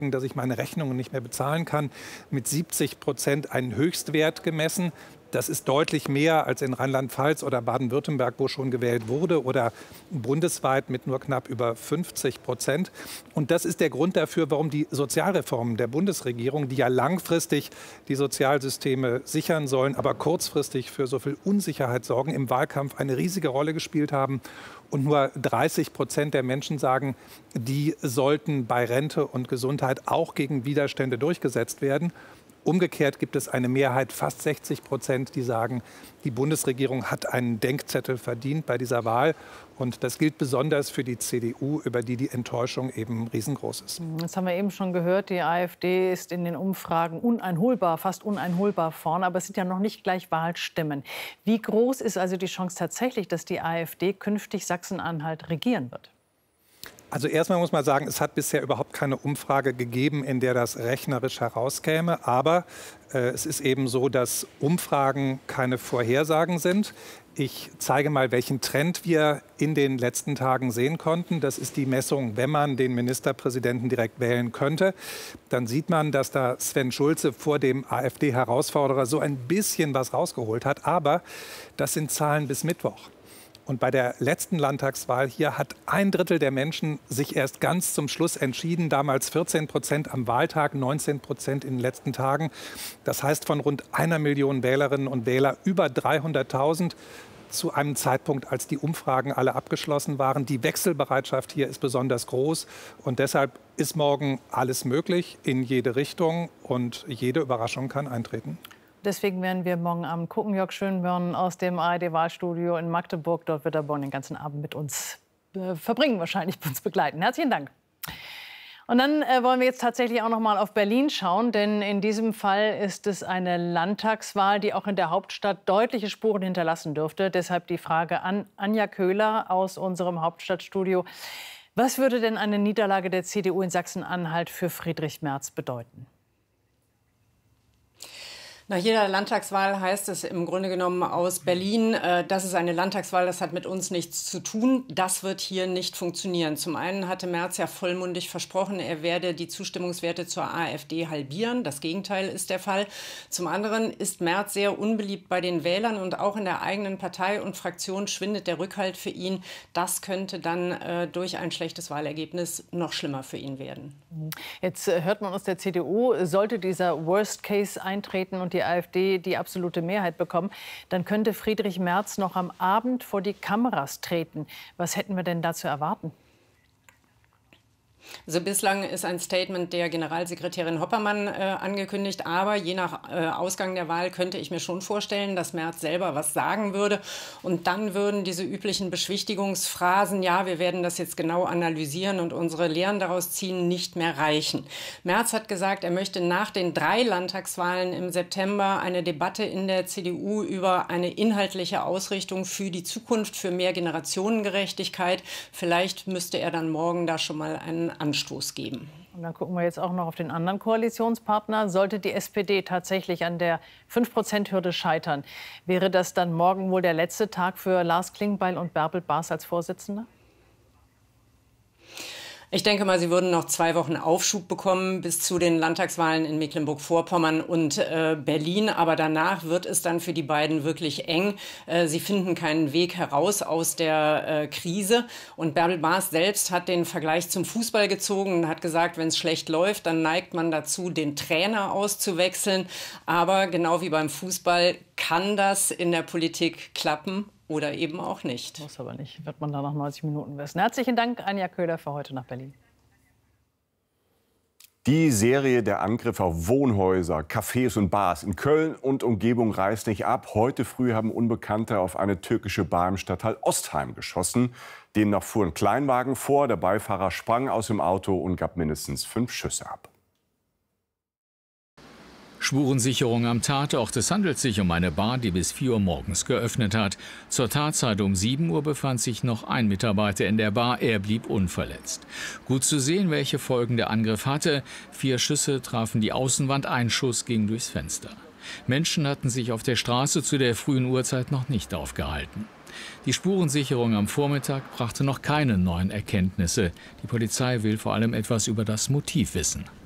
dass ich meine Rechnungen nicht mehr bezahlen kann, mit 70% einen Höchstwert gemessen. Das ist deutlich mehr als in Rheinland-Pfalz oder Baden-Württemberg, wo schon gewählt wurde, oder bundesweit mit nur knapp über 50%. Und das ist der Grund dafür, warum die Sozialreformen der Bundesregierung, die ja langfristig die Sozialsysteme sichern sollen, aber kurzfristig für so viel Unsicherheit sorgen, im Wahlkampf eine riesige Rolle gespielt haben. Und nur 30% der Menschen sagen, die sollten bei Rente und Gesundheit auch gegen Widerstände durchgesetzt werden. Umgekehrt gibt es eine Mehrheit, fast 60%, die sagen, die Bundesregierung hat einen Denkzettel verdient bei dieser Wahl. Und das gilt besonders für die CDU, über die die Enttäuschung eben riesengroß ist. Das haben wir eben schon gehört. Die AfD ist in den Umfragen uneinholbar, fast uneinholbar vorn. Aber es sind ja noch nicht gleich Wahlstimmen. Wie groß ist also die Chance tatsächlich, dass die AfD künftig Sachsen-Anhalt regieren wird? Also erstmal muss man sagen, es hat bisher überhaupt keine Umfrage gegeben, in der das rechnerisch herauskäme. Aber es ist eben so, dass Umfragen keine Vorhersagen sind. Ich zeige mal, welchen Trend wir in den letzten Tagen sehen konnten. Das ist die Messung, wenn man den Ministerpräsidenten direkt wählen könnte. Dann sieht man, dass da Sven Schulze vor dem AfD-Herausforderer so ein bisschen was rausgeholt hat. Aber das sind Zahlen bis Mittwoch. Und bei der letzten Landtagswahl hier hat 1/3 der Menschen sich erst ganz zum Schluss entschieden. Damals 14% am Wahltag, 19% in den letzten Tagen. Das heißt, von rund 1 Million Wählerinnen und Wählern über 300.000 zu einem Zeitpunkt, als die Umfragen alle abgeschlossen waren. Die Wechselbereitschaft hier ist besonders groß. Und deshalb ist morgen alles möglich in jede Richtung. Und jede Überraschung kann eintreten. Deswegen werden wir morgen Abend gucken. Jörg Schönborn aus dem ARD-Wahlstudio in Magdeburg. Dort wird er morgen den ganzen Abend mit uns verbringen, wahrscheinlich uns begleiten. Herzlichen Dank. Und dann wollen wir jetzt tatsächlich auch noch mal auf Berlin schauen. Denn in diesem Fall ist es eine Landtagswahl, die auch in der Hauptstadt deutliche Spuren hinterlassen dürfte. Deshalb die Frage an Anja Köhler aus unserem Hauptstadtstudio. Was würde denn eine Niederlage der CDU in Sachsen-Anhalt für Friedrich Merz bedeuten? Nach jeder Landtagswahl heißt es im Grunde genommen aus Berlin, das ist eine Landtagswahl, das hat mit uns nichts zu tun. Das wird hier nicht funktionieren. Zum einen hatte Merz ja vollmundig versprochen, er werde die Zustimmungswerte zur AfD halbieren. Das Gegenteil ist der Fall. Zum anderen ist Merz sehr unbeliebt bei den Wählern und auch in der eigenen Partei und Fraktion schwindet der Rückhalt für ihn. Das könnte dann durch ein schlechtes Wahlergebnis noch schlimmer für ihn werden. Jetzt hört man aus der CDU, sollte dieser Worst Case eintreten und die AfD die absolute Mehrheit bekommen, dann könnte Friedrich Merz noch am Abend vor die Kameras treten. Was hätten wir denn da zu erwarten? Also bislang ist ein Statement der Generalsekretärin Hoppermann angekündigt. Aber je nach Ausgang der Wahl könnte ich mir schon vorstellen, dass Merz selber was sagen würde. Und dann würden diese üblichen Beschwichtigungsphrasen, ja, wir werden das jetzt genau analysieren und unsere Lehren daraus ziehen, nicht mehr reichen. Merz hat gesagt, er möchte nach den 3 Landtagswahlen im September eine Debatte in der CDU über eine inhaltliche Ausrichtung für die Zukunft, für mehr Generationengerechtigkeit. Vielleicht müsste er dann morgen da schon mal einen Anstoß geben. Und dann gucken wir jetzt auch noch auf den anderen Koalitionspartner. Sollte die SPD tatsächlich an der 5%-Hürde scheitern, wäre das dann morgen wohl der letzte Tag für Lars Klingbeil und Bärbel Baas als Vorsitzender? Ich denke mal, Sie würden noch 2 Wochen Aufschub bekommen bis zu den Landtagswahlen in Mecklenburg-Vorpommern und Berlin. Aber danach wird es dann für die beiden wirklich eng. Sie finden keinen Weg heraus aus der Krise. Und Bärbel Baas selbst hat den Vergleich zum Fußball gezogen und hat gesagt, wenn es schlecht läuft, dann neigt man dazu, den Trainer auszuwechseln. Aber genau wie beim Fußball kann das in der Politik klappen. Oder eben auch nicht. Muss aber nicht, wird man da nach 90 Minuten wissen. Herzlichen Dank, Anja Köhler, für heute nach Berlin. Die Serie der Angriffe auf Wohnhäuser, Cafés und Bars in Köln und Umgebung reißt nicht ab. Heute früh haben Unbekannte auf eine türkische Bar im Stadtteil Ostheim geschossen. Demnach fuhr ein Kleinwagen vor, der Beifahrer sprang aus dem Auto und gab mindestens 5 Schüsse ab. Spurensicherung am Tatort. Es handelt sich um eine Bar, die bis 4 Uhr morgens geöffnet hat. Zur Tatzeit um 7 Uhr befand sich noch ein Mitarbeiter in der Bar. Er blieb unverletzt. Gut zu sehen, welche Folgen der Angriff hatte. 4 Schüsse trafen die Außenwand, ein Schuss ging durchs Fenster. Menschen hatten sich auf der Straße zu der frühen Uhrzeit noch nicht aufgehalten. Die Spurensicherung am Vormittag brachte noch keine neuen Erkenntnisse. Die Polizei will vor allem etwas über das Motiv wissen.